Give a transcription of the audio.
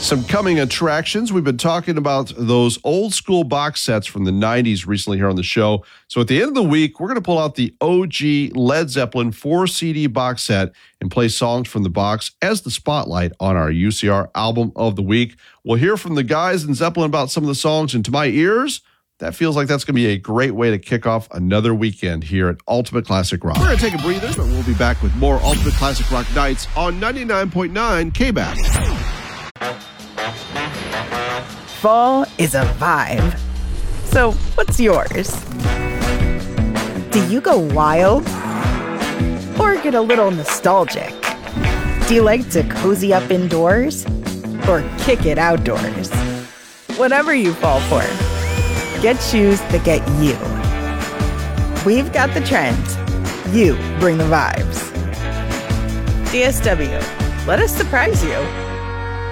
Some coming attractions. We've been talking about those old school box sets from the 90s recently here on the show. So at the end of the week, we're going to pull out the OG Led Zeppelin 4-CD box set and play songs from the box as the spotlight on our UCR Album of the Week. We'll hear from the guys in Zeppelin about some of the songs, and to my ears, that feels like that's going to be a great way to kick off another weekend here at Ultimate Classic Rock. We're going to take a breather, but we'll be back with more Ultimate Classic Rock nights on 99.9 KBAC. Fall is a vibe. So, what's yours? Do you go wild? Or get a little nostalgic? Do you like to cozy up indoors? Or kick it outdoors? Whatever you fall for, get shoes that get you. We've got the trends. You bring the vibes. DSW, let us surprise you.